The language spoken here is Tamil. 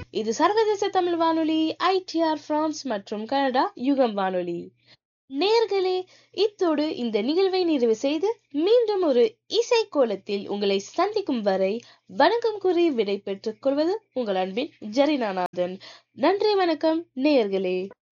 இது சர்வதேச தமிழ் வானொலி ஐடிஆர் பிரான்ஸ் மற்றும் கனடா யுகம் வானொலி. நேர்களே, இத்தோடு இந்த நிகழ்வை நிறைவு செய்து மீண்டும் ஒரு இசை கோலத்தில் உங்களை சந்திக்கும் வரை வணக்கம் கூறி விடை பெற்றுக் கொள்வது உங்கள் அன்பின் ஜெரினாநாதன். நன்றி, வணக்கம் நேர்களே.